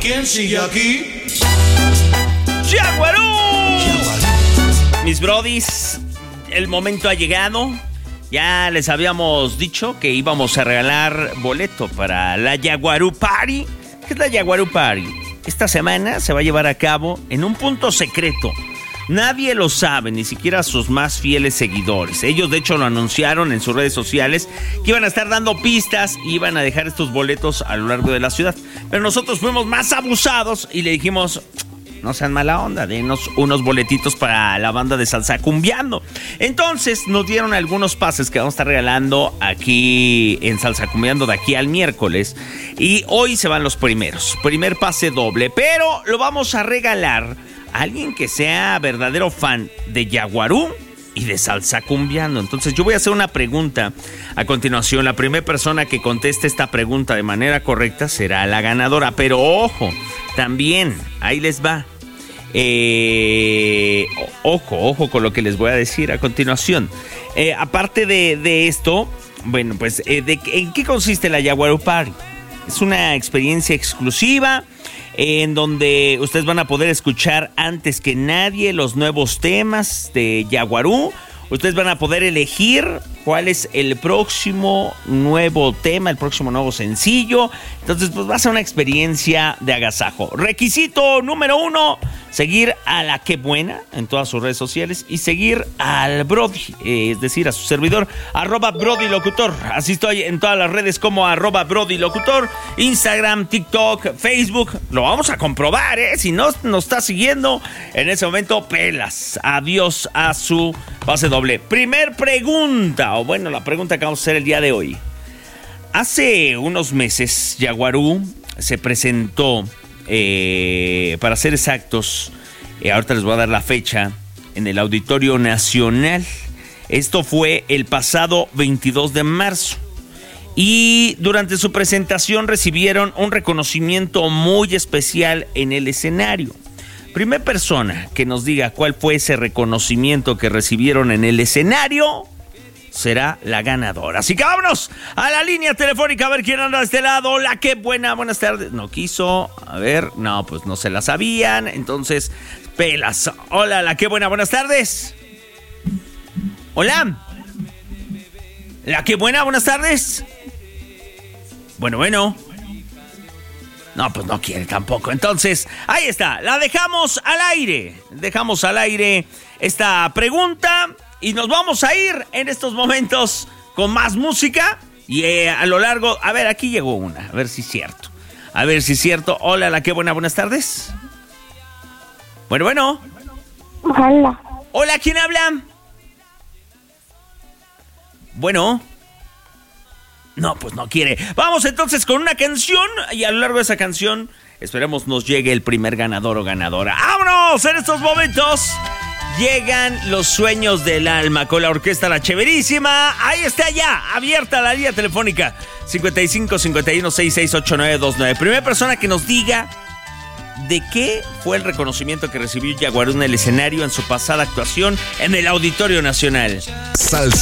quién sigue aquí? ¡Yaguarú! Mis brodis, el momento ha llegado. Ya les habíamos dicho que íbamos a regalar boleto para la Yaguarú Party. ¿Qué es la Yaguarú Party? Esta semana se va a llevar a cabo en un punto secreto. Nadie lo sabe, ni siquiera sus más fieles seguidores. Ellos, de hecho, lo anunciaron en sus redes sociales que iban a estar dando pistas y iban a dejar estos boletos a lo largo de la ciudad. Pero nosotros fuimos más abusados y le dijimos: no sean mala onda, denos unos boletitos para la banda de Salsa Cumbiando. Entonces nos dieron algunos pases que vamos a estar regalando aquí en Salsa Cumbiando de aquí al miércoles. Y hoy se van los primeros. Primer pase doble, pero lo vamos a regalar a alguien que sea verdadero fan de Yaguarú y de Salsa Cumbiando. Entonces yo voy a hacer una pregunta a continuación. La primera persona que conteste esta pregunta de manera correcta será la ganadora. Pero ojo, también, ahí les va. Ojo con lo que les voy a decir a continuación. Aparte de esto, bueno, pues, ¿en qué consiste la Yaguarú Party? Es una experiencia exclusiva en donde ustedes van a poder escuchar antes que nadie los nuevos temas de Yaguarú. Ustedes van a poder elegir cuál es el próximo nuevo tema, el próximo nuevo sencillo. Entonces, pues va a ser una experiencia de agasajo. Requisito número 1, seguir a la Qué Buena en todas sus redes sociales y seguir al Brody, es decir, a su servidor, @BrodyLocutor. Así estoy en todas las redes como @BrodyLocutor, Instagram, TikTok, Facebook. Lo vamos a comprobar, si no nos está siguiendo en ese momento, pelas. Adiós a su pase doble. Primer pregunta, o bueno, la pregunta que vamos a hacer el día de hoy. Hace unos meses, Yaguarú se presentó, para ser exactos, ahorita les voy a dar la fecha, en el Auditorio Nacional. Esto fue el pasado 22 de marzo. Y durante su presentación recibieron un reconocimiento muy especial en el escenario. Primera persona que nos diga cuál fue ese reconocimiento que recibieron en el escenario será la ganadora. Así que vámonos a la línea telefónica a ver quién anda de este lado. La Qué Buena, buenas tardes. No quiso, a ver, no, pues no se la sabían. Entonces, pelas. Hola, La Qué Buena, buenas tardes. Hola. La Qué Buena, buenas tardes. Bueno. No, pues no quiere tampoco. Entonces, ahí está. La dejamos al aire. Dejamos al aire esta pregunta. Y nos vamos a ir en estos momentos con más música. Y a lo largo... A ver, aquí llegó una. A ver si es cierto. Hola, La Qué Buena. Buenas tardes. Bueno. Hola. Hola, ¿quién habla? Bueno. No, pues no quiere. Vamos entonces con una canción. Y a lo largo de esa canción, esperemos nos llegue el primer ganador o ganadora. ¡Vámonos! En estos momentos llegan Los Sueños del Alma con la orquesta La Chéverísima. Ahí está ya, abierta la línea telefónica 55 51 66 8929. Primera persona que nos diga de qué fue el reconocimiento que recibió Yaguarú en el escenario en su pasada actuación en el Auditorio Nacional.